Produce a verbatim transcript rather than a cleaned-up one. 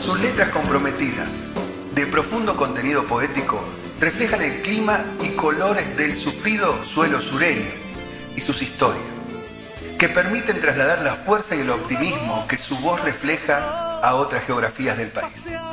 Sus letras comprometidas, de profundo contenido poético, reflejan el clima y colores del sufrido suelo sureño y sus historias, que permiten trasladar la fuerza y el optimismo que su voz refleja a otras geografías del país.